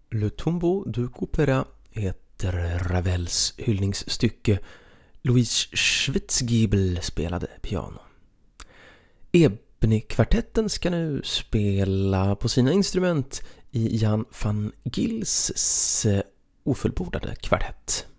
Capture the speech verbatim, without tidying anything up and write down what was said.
Le Tombeau du Couperin heter Ravels hyllningsstycke. Louise Schwitzgiebel spelade piano. Ebni-kvartetten ska nu spela på sina instrument i Jan van Gils ofullbordade kvartett.